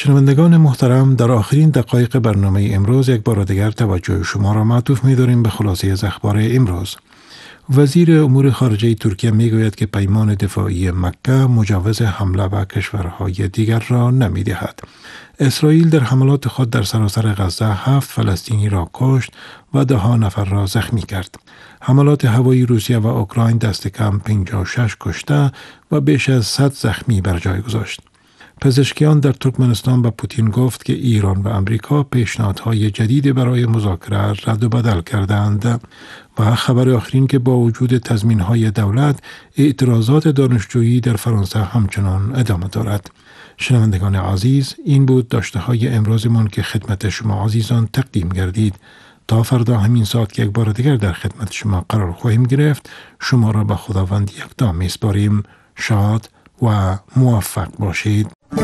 شنوندگان محترم، در آخرین دقایق برنامه امروز یک بار دیگر توجه شما را معطوف می‌داریم به خلاصه از اخبار امروز. وزیر امور خارجه ترکیه میگوید که پیمان دفاعی مکه مجوز حمله به کشورهای دیگر را نمی‌دهد. اسرائیل در حملات خود در سراسر غزه 7 فلسطینی را کشت و 10 نفر را زخمی کرد. حملات هوایی روسیه و اوکراین دست کم 56 کشته و بیش از 100 زخمی بر جای گذاشت. پزشکیان در ترکمنستان به پوتین گفت که ایران و امریکا پیشنهادهای جدید برای مذاکره رد و بدل کردند. و خبر آخرین که با وجود تضمین‌های دولت، اعتراضات دانشجویی در فرانسه همچنان ادامه دارد. شنوندگان عزیز، این بود داشته‌های امروزمان که خدمت شما عزیزان تقدیم گردید. تا فردا همین ساعت که یک بار دیگر در خدمت شما قرار خواهیم گرفت، شما را به خداوند یکتا می‌سپاریم. شاد و موفق باشید.